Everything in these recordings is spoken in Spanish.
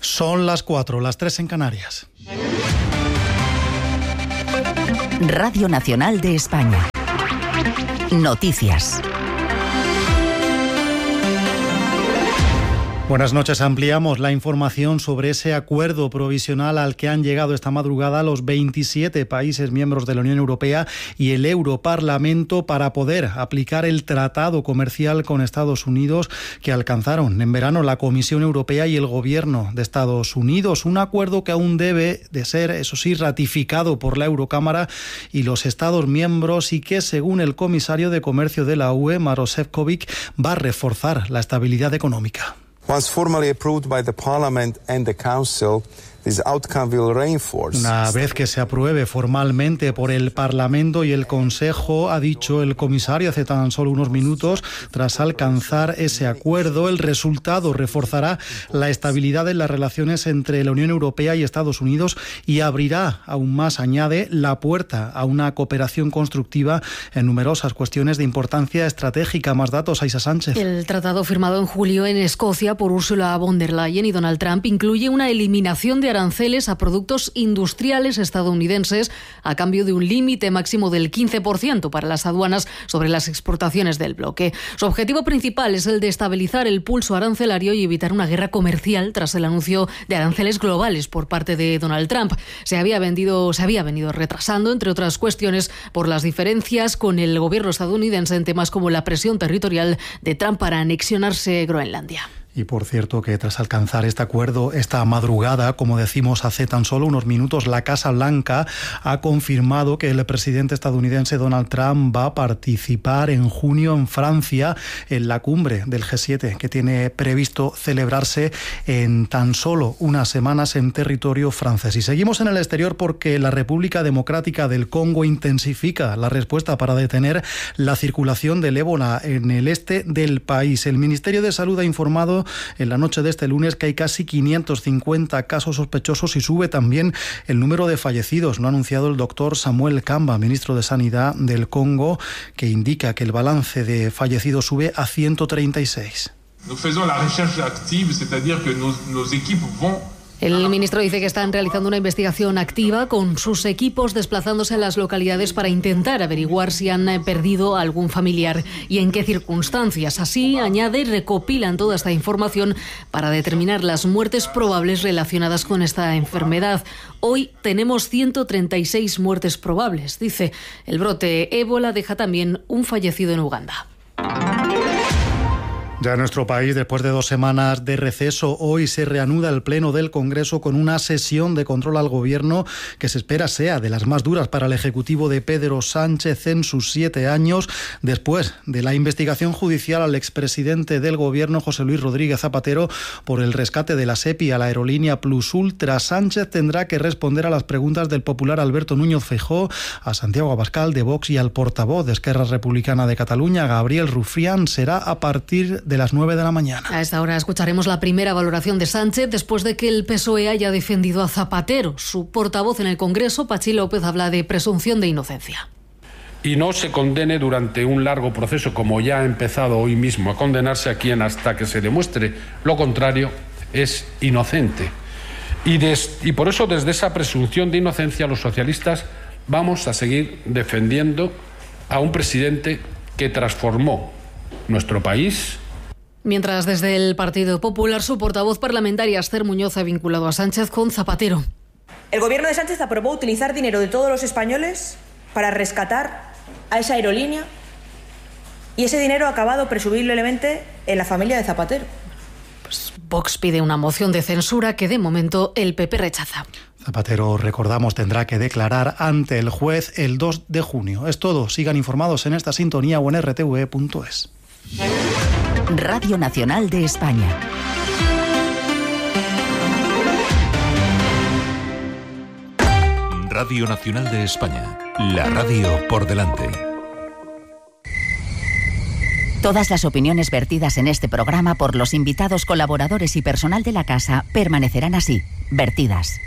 Son las 4, las 3 en Canarias. Radio Nacional de España. Noticias. Buenas noches. Ampliamos la información sobre ese acuerdo provisional al que han llegado esta madrugada los 27 países miembros de la Unión Europea y el Europarlamento para poder aplicar el tratado comercial con Estados Unidos que alcanzaron en verano la Comisión Europea y el Gobierno de Estados Unidos. Un acuerdo que aún debe de ser, eso sí, ratificado por la Eurocámara y los Estados miembros y que, según el comisario de Comercio de la UE, Maroš Šefčovič, va a reforzar la estabilidad económica. Once formally approved by the Parliament and the Council, this outcome will reinforce. Una vez que se apruebe formalmente por el Parlamento y el Consejo, ha dicho el comisario hace tan solo unos minutos, tras alcanzar ese acuerdo, el resultado reforzará la estabilidad en las relaciones entre la Unión Europea y Estados Unidos y abrirá aún más, añade, la puerta a una cooperación constructiva en numerosas cuestiones de importancia estratégica. Más datos, Aisa Sánchez. El tratado firmado en julio en Escocia por Ursula von der Leyen y Donald Trump incluye una eliminación de aranceles a productos industriales estadounidenses a cambio de un límite máximo del 15% para las aduanas sobre las exportaciones del bloque. Su objetivo principal es el de estabilizar el pulso arancelario y evitar una guerra comercial tras el anuncio de aranceles globales por parte de Donald Trump. Se había venido retrasando, entre otras cuestiones, por las diferencias con el gobierno estadounidense en temas como la presión territorial de Trump para anexionarse Groenlandia. Y por cierto que tras alcanzar este acuerdo esta madrugada, como decimos hace tan solo unos minutos, la Casa Blanca ha confirmado que el presidente estadounidense Donald Trump va a participar en junio en Francia en la cumbre del G7 que tiene previsto celebrarse en tan solo unas semanas en territorio francés. Y seguimos en el exterior porque la República Democrática del Congo intensifica la respuesta para detener la circulación del ébola en el este del país. El Ministerio de Salud ha informado en la noche de este lunes que hay casi 550 casos sospechosos y sube también el número de fallecidos. Lo ha anunciado el doctor Samuel Kamba, ministro de Sanidad del Congo, que indica que el balance de fallecidos sube a 136. Nous faisons la recherche active, c'est-à-dire que nos équipes vont. El ministro dice que están realizando una investigación activa con sus equipos desplazándose a las localidades para intentar averiguar si han perdido a algún familiar y en qué circunstancias. Así, añade, recopilan toda esta información para determinar las muertes probables relacionadas con esta enfermedad. Hoy tenemos 136 muertes probables, dice. El brote ébola deja también un fallecido en Uganda. Ya en nuestro país, después de 2 semanas de receso, hoy se reanuda el Pleno del Congreso con una sesión de control al Gobierno que se espera sea de las más duras para el Ejecutivo de Pedro Sánchez en sus 7 años, después de la investigación judicial al expresidente del Gobierno, José Luis Rodríguez Zapatero, por el rescate de la SEPI a la aerolínea Plus Ultra. Sánchez tendrá que responder a las preguntas del popular Alberto Núñez Feijóo, a Santiago Abascal de Vox y al portavoz de Esquerra Republicana de Cataluña, Gabriel Rufián. Será a partir de las 9 de la mañana. A esta hora escucharemos la primera valoración de Sánchez después de que el PSOE haya defendido a Zapatero. Su portavoz en el Congreso, Patxi López, habla de presunción de inocencia. Y no se condene durante un largo proceso, como ya ha empezado hoy mismo a condenarse a quien, hasta que se demuestre lo contrario, es inocente. Y por eso, desde esa presunción de inocencia, los socialistas vamos a seguir defendiendo a un presidente que transformó nuestro país. Mientras desde el Partido Popular, su portavoz parlamentaria Esther Muñoz ha vinculado a Sánchez con Zapatero. El gobierno de Sánchez aprobó utilizar dinero de todos los españoles para rescatar a esa aerolínea y ese dinero ha acabado presumiblemente en la familia de Zapatero. Pues Vox pide una moción de censura que de momento el PP rechaza. Zapatero, recordamos, tendrá que declarar ante el juez el 2 de junio. Es todo. Sigan informados en esta sintonía o en rtv.es. Radio Nacional de España. Radio Nacional de España. La radio por delante. Todas las opiniones vertidas en este programa por los invitados, colaboradores y personal de la casa permanecerán así, vertidas.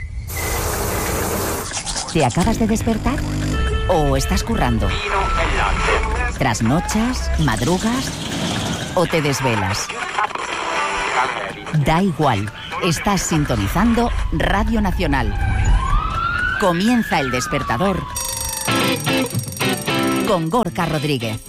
¿Te acabas de despertar? ¿O estás currando? ¿Trasnochas? ¿Madrugas? ¿O te desvelas? Da igual. Estás sintonizando Radio Nacional. Comienza El Despertador con Gorka Rodríguez.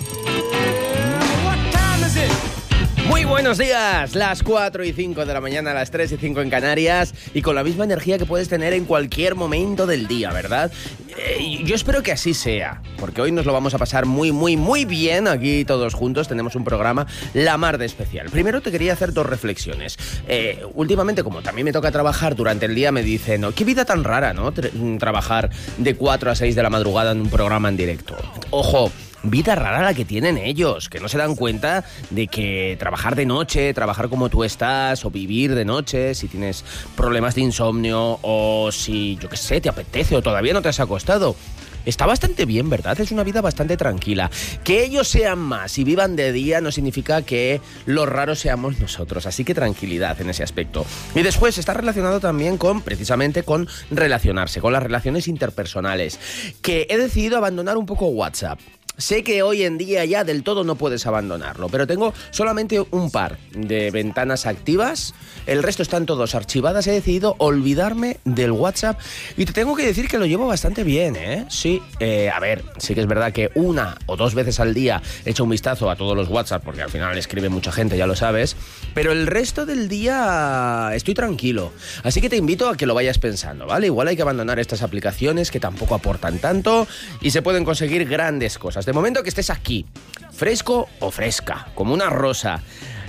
Muy buenos días, las 4 y 5 de la mañana, las 3 y 5 en Canarias, y con la misma energía que puedes tener en cualquier momento del día, ¿verdad? Yo espero que así sea, porque hoy nos lo vamos a pasar muy bien aquí todos juntos. Tenemos un programa la mar de especial. Primero te quería hacer dos reflexiones. Últimamente, como también me toca trabajar durante el día, me dicen, qué vida tan rara, ¿no? Trabajar de 4 a 6 de la madrugada en un programa en directo. Ojo, vida rara la que tienen ellos, que no se dan cuenta de que trabajar de noche, trabajar como tú estás, o vivir de noche, si tienes problemas de insomnio, o si, yo qué sé, te apetece o todavía no te has acostado, está bastante bien, ¿verdad? Es una vida bastante tranquila. Que ellos sean más y vivan de día no significa que los raros seamos nosotros, así que tranquilidad en ese aspecto. Y después está relacionado también precisamente con relacionarse, con las relaciones interpersonales, que he decidido abandonar un poco WhatsApp. Sé que hoy en día ya del todo no puedes abandonarlo, pero tengo solamente un par de ventanas activas, el resto están todos archivadas. He decidido olvidarme del WhatsApp y te tengo que decir que lo llevo bastante bien, ¿eh? Sí, a ver, sí que es verdad que 1 o 2 veces al día he hecho un vistazo a todos los WhatsApp, porque al final escribe mucha gente, ya lo sabes, pero el resto del día estoy tranquilo. Así que te invito a que lo vayas pensando, ¿vale? Igual hay que abandonar estas aplicaciones que tampoco aportan tanto y se pueden conseguir grandes cosas. De momento que estés aquí, fresco o fresca, como una rosa,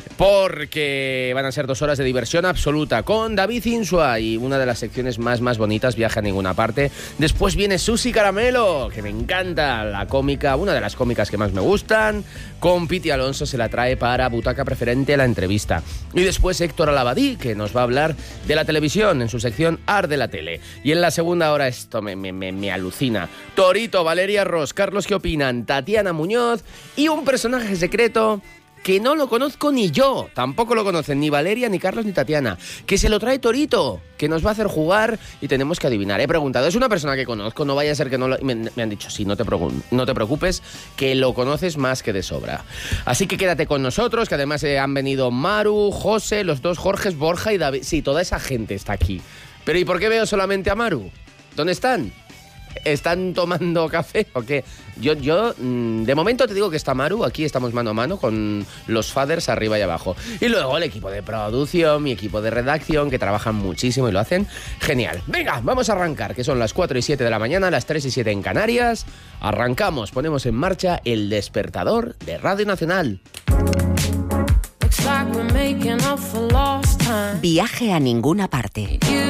porque van a ser 2 horas de diversión absoluta con David Insua y una de las secciones más bonitas, Viaje a ninguna parte. Después viene Susi Caramelo, que me encanta, la cómica, una de las cómicas que más me gustan. Con Piti Alonso se la trae para Butaca Preferente la entrevista. Y después Héctor Alabadí, que nos va a hablar de la televisión en su sección Art de la Tele. Y en la segunda hora, esto me alucina, Torito, Valeria Ross, Carlos ¿Qué opinan?, Tatiana Muñoz y un personaje secreto que no lo conozco ni yo, tampoco lo conocen ni Valeria, ni Carlos, ni Tatiana, que se lo trae Torito, que nos va a hacer jugar y tenemos que adivinar. He preguntado, es una persona que conozco, no vaya a ser que no lo... Me han dicho, sí, no te preocupes, que lo conoces más que de sobra. Así que quédate con nosotros, que además han venido Maru, José, los 2 Jorges, Borja y David. Sí, toda esa gente está aquí. Pero ¿y por qué veo solamente a Maru? ¿Dónde están? ¿Están tomando café o qué? Yo de momento te digo que está Maru, aquí estamos mano a mano con los fathers arriba y abajo. Y luego el equipo de producción, mi equipo de redacción, que trabajan muchísimo y lo hacen genial. Venga, vamos a arrancar, que son las 4 y 7 de la mañana, las 3 y 7 en Canarias. Arrancamos, ponemos en marcha El Despertador de Radio Nacional. Viaje a ninguna parte.